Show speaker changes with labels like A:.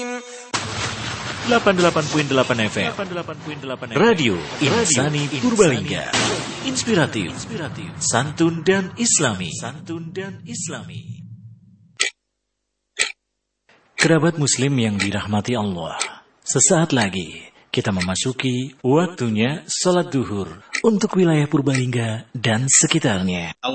A: 88.8 FM Radio Insani Purbalingga. Inspiratif, santun dan islami. Kerabat muslim yang dirahmati Allah, sesaat lagi kita memasuki waktunya salat duhur untuk wilayah Purbalingga dan sekitarnya.